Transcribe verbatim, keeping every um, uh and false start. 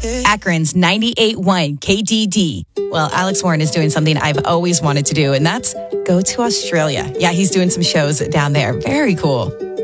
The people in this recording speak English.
Akron's ninety-eight point one K D D. Well, Alex Warren is doing something I've always wanted to do, and that's go to Australia. Yeah, he's doing some shows down there. Very cool.